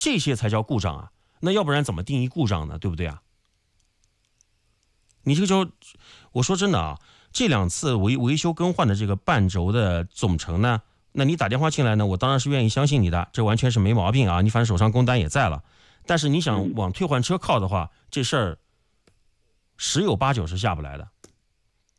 这些才叫故障啊。那要不然怎么定义故障呢？对不对啊？你这个就，我说真的啊，这2次维修更换的这个半轴的总成呢，那你打电话进来呢，我当然是愿意相信你的，这完全是没毛病啊。你反正手上工单也在了，但是你想往退换车靠的话，这事儿10有8九是下不来的。